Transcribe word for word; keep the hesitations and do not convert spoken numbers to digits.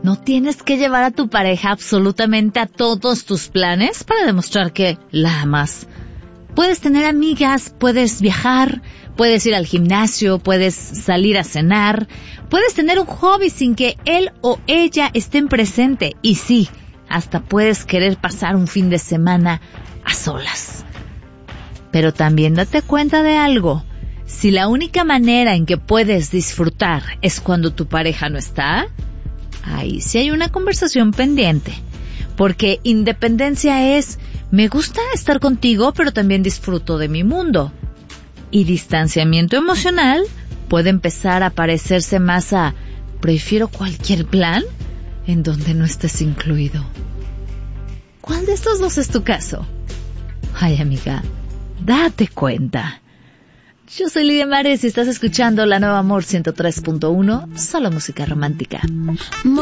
No tienes que llevar a tu pareja absolutamente a todos tus planes para demostrar que la amas. Puedes tener amigas, puedes viajar, puedes ir al gimnasio, puedes salir a cenar, puedes tener un hobby sin que él o ella estén presente. Y sí, hasta puedes querer pasar un fin de semana a solas. Pero también date cuenta de algo. Si la única manera en que puedes disfrutar es cuando tu pareja no está, ahí sí hay una conversación pendiente. Porque independencia es, me gusta estar contigo, pero también disfruto de mi mundo. Y distanciamiento emocional puede empezar a parecerse más a, prefiero cualquier plan en donde no estés incluido. ¿Cuál de estos dos es tu caso? Ay, amiga, date cuenta. Yo soy Lidia Mares y estás escuchando La Nueva Amor ciento tres punto uno, solo música romántica.